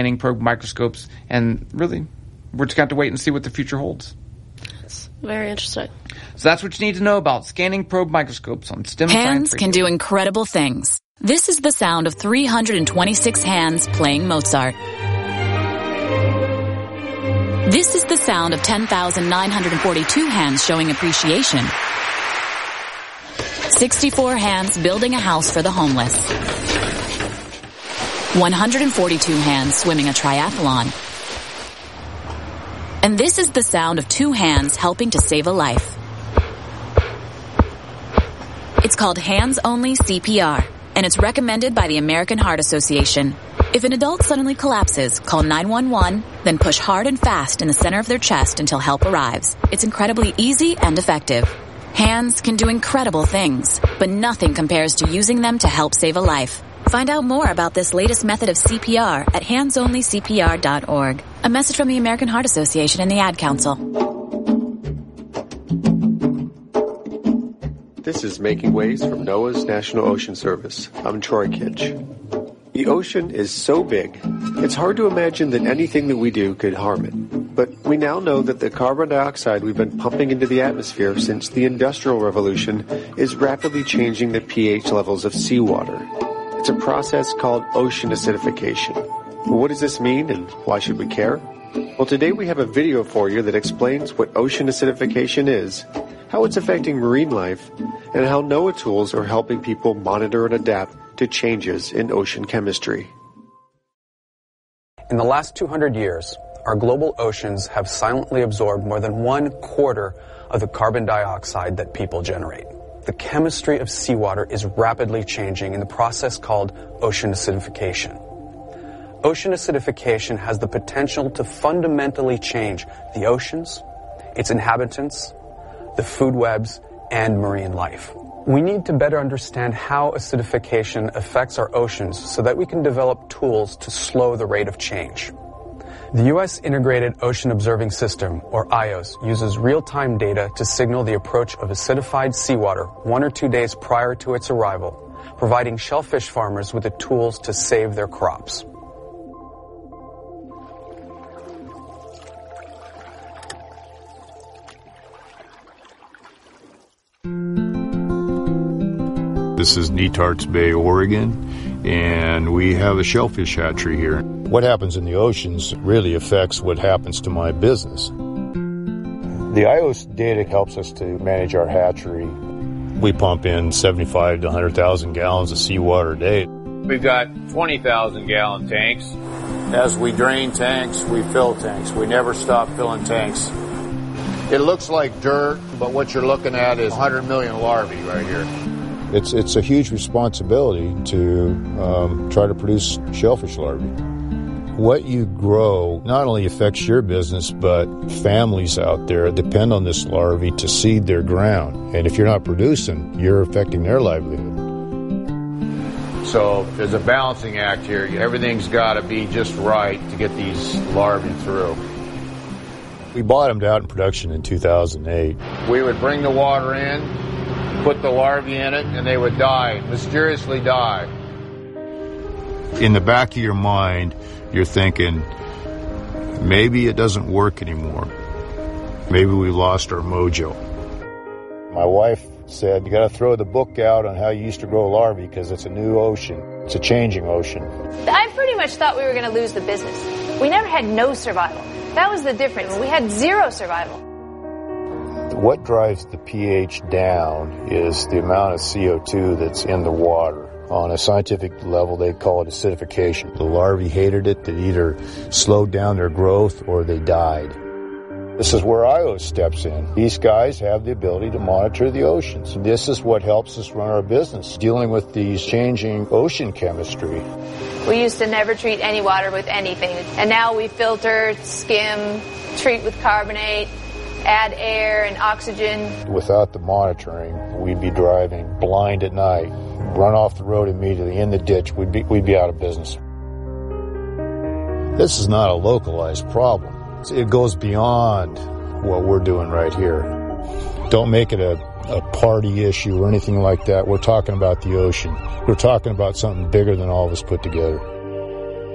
scanning probe microscopes, and really, we're just going to have to wait and see what the future holds. It's very interesting. So that's what you need to know about scanning probe microscopes on STEM Science Hands Radio. can do incredible things. This is the sound of 326 hands playing Mozart. This is the sound of 10,942 hands showing appreciation. 64 hands building a house for the homeless. 142 hands swimming a triathlon. And this is the sound of 2 hands helping to save a life. It's called hands-only CPR, and it's recommended by the American Heart Association. If an adult suddenly collapses, call 911, then push hard and fast in the center of their chest until help arrives. It's incredibly easy and effective. Hands can do incredible things, but nothing compares to using them to help save a life. Find out more about this latest method of CPR at handsonlycpr.org. A message from the American Heart Association and the Ad Council. This is Making Waves from NOAA's National Ocean Service. I'm Troy Kitch. The ocean is so big, it's hard to imagine that anything that we do could harm it. But we now know that the carbon dioxide we've been pumping into the atmosphere since the Industrial Revolution is rapidly changing the pH levels of seawater. It's a process called ocean acidification. What does this mean and why should we care? Well, today we have a video for you that explains what ocean acidification is, how it's affecting marine life, and how NOAA tools are helping people monitor and adapt to changes in ocean chemistry. In the last 200 years, our global oceans have silently absorbed more than 1/4 of the carbon dioxide that people generate. The chemistry of seawater is rapidly changing in the process called ocean acidification. Ocean acidification has the potential to fundamentally change the oceans, its inhabitants, the food webs, and marine life. We need to better understand how acidification affects our oceans so that we can develop tools to slow the rate of change. The U.S. Integrated Ocean Observing System, or IOS, uses real-time data to signal the approach of acidified seawater 1 or 2 days prior to its arrival, providing shellfish farmers with the tools to save their crops. This is Netarts Bay, Oregon, and we have a shellfish hatchery here. What happens in the oceans really affects what happens to my business. The IOS data helps us to manage our hatchery. We pump in 75 to 100,000 gallons of seawater a day. We've got 20,000 gallon tanks. As we drain tanks, we fill tanks. We never stop filling tanks. It looks like dirt, but what you're looking at is 100 million larvae right here. It's a huge responsibility to try to produce shellfish larvae. What you grow not only affects your business, but families out there depend on this larvae to seed their ground. And if you're not producing, you're affecting their livelihood. So there's a balancing act here. Everything's got to be just right to get these larvae through. We bottomed out in production in 2008. We would bring the water in, put the larvae in it, and they would die, mysteriously die. In the back of your mind, you're thinking, maybe it doesn't work anymore. Maybe we lost our mojo. My wife said, you got to throw the book out on how you used to grow larvae because it's a new ocean. It's a changing ocean. I pretty much thought we were going to lose the business. We never had no survival. That was the difference. We had zero survival. What drives the pH down is the amount of CO2 that's in the water. On a scientific level, they call it acidification. The larvae hated it. They either slowed down their growth or they died. This is where IOS steps in. These guys have the ability to monitor the oceans. This is what helps us run our business, dealing with these changing ocean chemistry. We used to never treat any water with anything, and now we filter, skim, treat with carbonate, add air and oxygen. Without the monitoring, we'd be driving blind at night, run off the road immediately in the ditch. We'd be out of business. This is not a localized problem. It goes beyond what we're doing right here. Don't make it a party issue or anything like that. We're talking about the ocean. We're talking about something bigger than all of us put together.